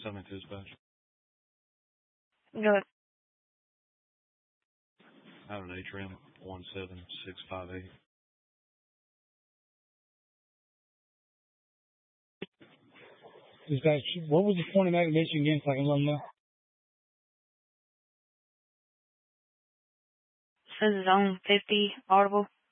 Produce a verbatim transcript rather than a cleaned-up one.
Summit Dispatch. Go ahead. Out at Atrium, one seven six five eight. Dispatch, what was the point of that ignition again so I can let them know? Says it's on fifty audible.